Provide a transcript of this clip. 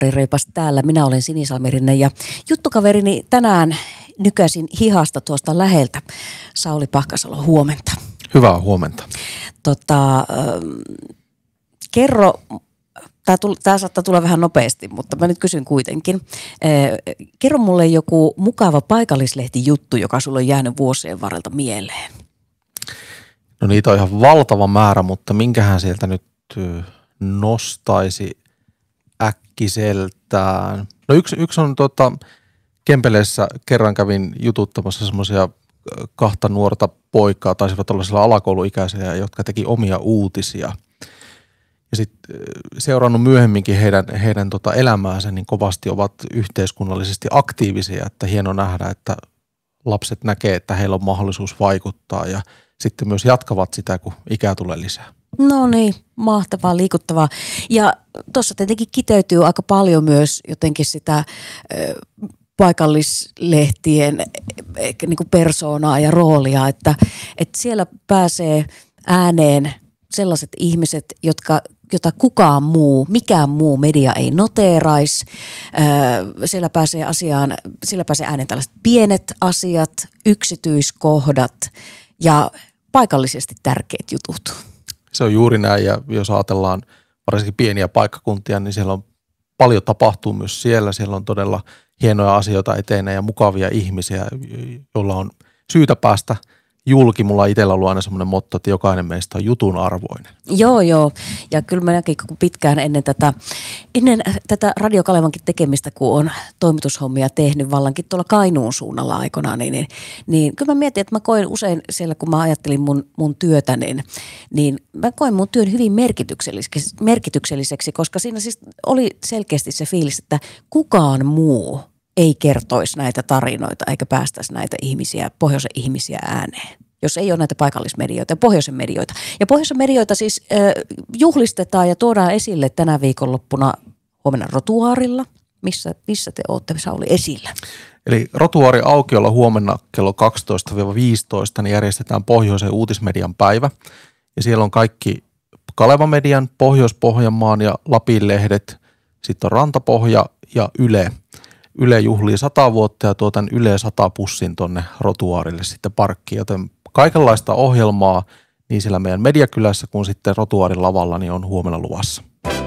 Reipas täällä. Minä olen Sinisalmerinen ja juttukaverini tänään nykäsin hihasta tuosta läheltä. Sauli Pahkasalo, huomenta. Hyvää huomenta. Kerro, tämä saattaa tulla vähän nopeasti, mutta mä nyt kysyn kuitenkin. Kerro mulle joku mukava paikallislehtijuttu, joka sulle on jäänyt vuosien varrelta mieleen. No niitä on ihan valtava määrä, mutta minkähän sieltä nyt nostaisi äkkiseltään. No yksi on Kempeleessä kerran kävin jututtamassa semmoisia kahta nuorta poikaa, taisivat olla siellä alakouluikäisiä, jotka teki omia uutisia. Ja sitten seurannut myöhemminkin heidän elämäänsä, niin kovasti ovat yhteiskunnallisesti aktiivisia, että hieno nähdä, että lapset näkee, että heillä on mahdollisuus vaikuttaa ja sitten myös jatkavat sitä, kun ikää tulee lisää. No niin, mahtavaa, liikuttavaa. Ja tuossa tietenkin kiteytyy aika paljon myös jotenkin sitä paikallislehtien niin kuin persoonaa ja roolia, että siellä pääsee ääneen sellaiset ihmiset, jota mikään muu media ei noteeraisi. Siellä pääsee ääneen tällaiset pienet asiat, yksityiskohdat ja paikallisesti tärkeät jutut. Se on juuri näin, ja jos ajatellaan varsinkin pieniä paikkakuntia, niin siellä on paljon tapahtuu myös siellä. Siellä on todella hienoja asioita etenee ja mukavia ihmisiä, joilla on syytä päästä julki. Mulla itsellä on ollut aina semmoinen motto, että jokainen meistä on jutun arvoinen. Joo. Ja kyllä mä näkin pitkään ennen tätä Radio Kalevankin tekemistä, kun on toimitushommia tehnyt vallankin tuolla Kainuun suunnalla aikanaan, niin kyllä mä mietin, että mä koin usein siellä, kun mä ajattelin mun työtä, niin mä koin mun työn hyvin merkitykselliseksi, koska siinä siis oli selkeästi se fiilis, että kukaan muu ei kertoisi näitä tarinoita eikä päästäisi näitä pohjoisen ihmisiä ääneen, jos ei ole näitä paikallismedioita ja pohjoisen medioita. Ja pohjoisen medioita siis juhlistetaan ja tuodaan esille tänä viikonloppuna huomenna Rotuaarilla. Missä te olette, Sauli, esillä? Eli Rotuaari aukiolla huomenna kello 12-15 niin järjestetään pohjoisen uutismedian päivä. Ja siellä on kaikki Kalevan median, Pohjois-Pohjanmaan ja Lapin lehdet, sitten on Rantapohja ja Yle. Yle juhlii 100 vuotta ja tuo tämän Yle 100-pussin tonne Rotuaarille sitten parkkiin, joten kaikenlaista ohjelmaa niin siellä meidän mediakylässä kuin sitten Rotuaarin lavalla niin on huomenna luvassa.